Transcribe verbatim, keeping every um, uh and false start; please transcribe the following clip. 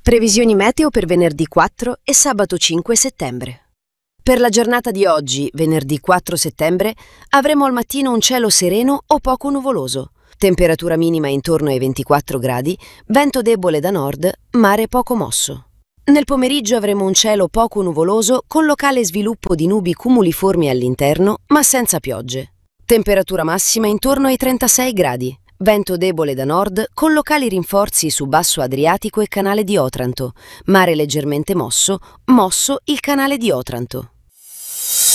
Previsioni meteo per venerdì quattro e sabato cinque settembre. Per la giornata di oggi, venerdì quattro settembre, avremo al mattino un cielo sereno o poco nuvoloso, temperatura minima intorno ai ventiquattro gradi, vento debole da nord, mare poco mosso. Nel pomeriggio avremo un cielo poco nuvoloso con locale sviluppo di nubi cumuliformi all'interno, ma senza piogge. Temperatura massima intorno ai trentasei gradi. Vento debole da nord con locali rinforzi su basso Adriatico e canale di Otranto. Mare leggermente mosso, mosso il canale di Otranto.